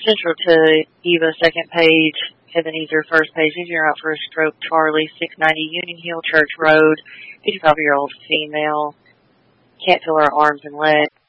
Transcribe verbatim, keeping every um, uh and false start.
Central to Eva, second page. Ebenezer, first page. You're out for a stroke. Charlie, six ninety Union Hill Church Road. fifty-five-year-old female. Can't feel her arms and legs.